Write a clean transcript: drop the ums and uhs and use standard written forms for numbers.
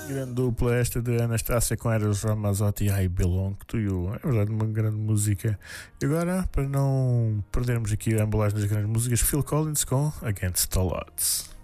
Grande dupla esta de Anastácia com Eros Ramazzotti e I Belong to You. É verdade, uma grande música. E agora, para não perdermos aqui a embalagem das grandes músicas, Phil Collins com Against All Odds.